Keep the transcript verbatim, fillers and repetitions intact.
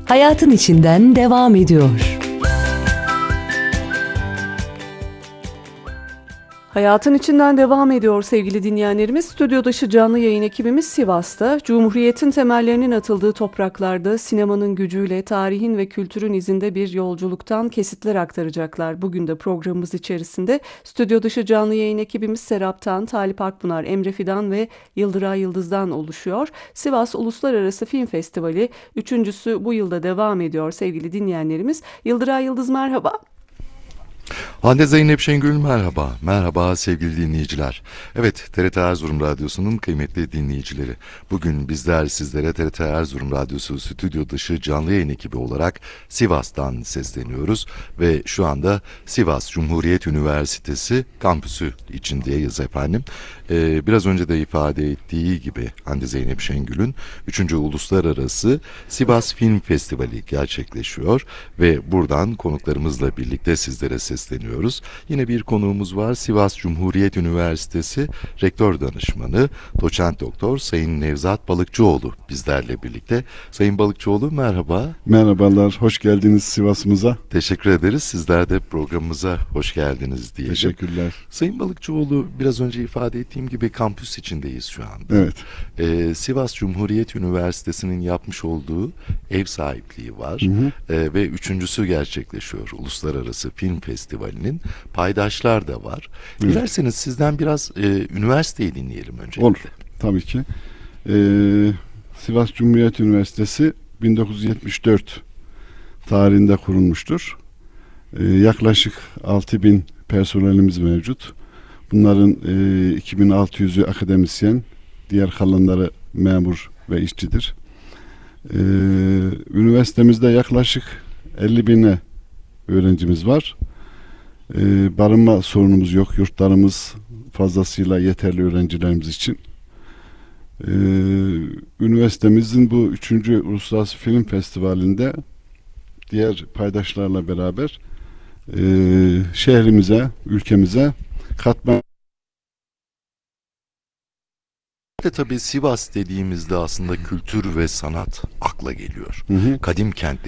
Hayatın içinden devam ediyor. Hayatın içinden devam ediyor sevgili dinleyenlerimiz. Stüdyo dışı canlı yayın ekibimiz Sivas'ta. Cumhuriyetin temellerinin atıldığı topraklarda sinemanın gücüyle tarihin ve kültürün izinde bir yolculuktan kesitler aktaracaklar. Bugün de programımız içerisinde stüdyo dışı canlı yayın ekibimiz Serap'tan, Talip Akpınar, Emre Fidan ve Yıldıray Yıldız'dan oluşuyor. Sivas Uluslararası Film Festivali üçüncüsü bu yılda devam ediyor sevgili dinleyenlerimiz. Yıldıray Yıldız merhaba. Hande Zeynep Şengül merhaba. Merhaba sevgili dinleyiciler. Evet, T R T Erzurum Radyosu'nun kıymetli dinleyicileri. Bugün bizler sizlere T R T Erzurum Radyosu stüdyo dışı canlı yayın ekibi olarak Sivas'tan sesleniyoruz. Ve şu anda Sivas Cumhuriyet Üniversitesi kampüsü içindeyiz efendim. Ee, biraz önce de ifade ettiği gibi Hande Zeynep Şengül'ün üçüncü Uluslararası Sivas Film Festivali gerçekleşiyor. Ve buradan konuklarımızla birlikte sizlere sesleniyoruz. Yine bir konuğumuz var. Sivas Cumhuriyet Üniversitesi Rektör Danışmanı Doçent Doktor Sayın Nevzat Balıkçıoğlu bizlerle birlikte. Sayın Balıkçıoğlu merhaba. Merhabalar, hoş geldiniz Sivas'ımıza. Teşekkür ederiz. Sizler de programımıza hoş geldiniz diyelim. Teşekkürler. Sayın Balıkçıoğlu, biraz önce ifade ettiğim gibi kampüs içindeyiz şu anda. Evet. Ee, Sivas Cumhuriyet Üniversitesi'nin yapmış olduğu ev sahipliği var. Hı hı. Ee, ve üçüncüsü gerçekleşiyor. Uluslararası Film Festivali'nin paydaşlar da var. Evet. Dilerseniz sizden biraz e, üniversiteyi dinleyelim öncelikle. Olur, tabii ki. Ee, Sivas Cumhuriyet Üniversitesi bin dokuz yüz yetmiş dört tarihinde kurulmuştur. Ee, yaklaşık altı bin personelimiz mevcut. Bunların e, iki bin altı yüzü akademisyen, diğer kalanları memur ve işçidir. Ee, üniversitemizde yaklaşık elli bine öğrencimiz var. Ee, barınma sorunumuz yok. Yurtlarımız fazlasıyla yeterli öğrencilerimiz için. Ee, üniversitemizin bu üçüncü Uluslararası Film Festivali'nde diğer paydaşlarla beraber e, şehrimize, ülkemize katma. De tabii Sivas dediğimizde aslında kültür ve sanat akla geliyor. Hı hı. Kadim kent